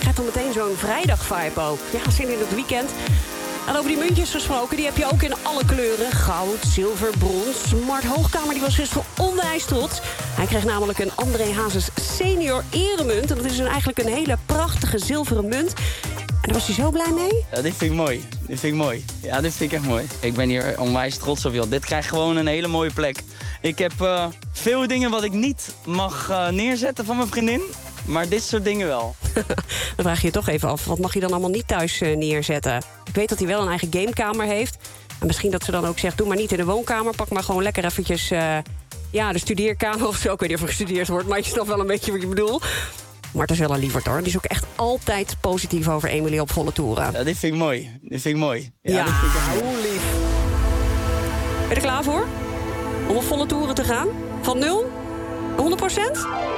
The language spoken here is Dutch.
krijgt dan meteen zo'n vrijdag-vibe ook. Ja, zin in het weekend. En over die muntjes gesproken, die heb je ook in alle kleuren. Goud, zilver, brons. Mart Hoogkamer die was gisteren onwijs trots. Hij kreeg namelijk een André Hazes senior eremunt. En dat is eigenlijk een hele prachtige zilveren munt. En daar was hij zo blij mee. Ja, dit vind ik mooi. Ja, dit vind ik echt mooi. Ik ben hier onwijs trots op, joh. Dit krijgt gewoon een hele mooie plek. Ik heb veel dingen wat ik niet mag neerzetten van mijn vriendin. Maar dit soort dingen wel. Dan vraag je je toch even af, wat mag je dan allemaal niet thuis neerzetten? Ik weet dat hij wel een eigen gamekamer heeft. En misschien dat ze dan ook zegt, doe maar niet in de woonkamer. Pak maar gewoon lekker eventjes de studeerkamer of zo. Ik weet niet of er gestudeerd wordt, maar je snapt wel een beetje wat je bedoelt. Mart is wel een lieverd, hoor. Die is ook echt altijd positief over Emilie op volle toeren. Ja, dit vind ik mooi. Ja, dit vind ik echt mooi. Hoe lief. Ben je er klaar voor? Om op volle toeren te gaan? Van 0? 100%?